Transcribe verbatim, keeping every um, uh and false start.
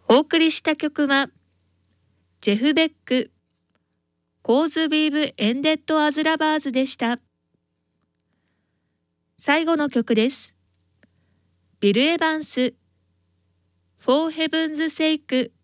お送りした曲は、ジェフ・ベック、Cause We've Ended as Lovers でした。最後の曲です。ビル・エヴァンス、For Heaven's Sake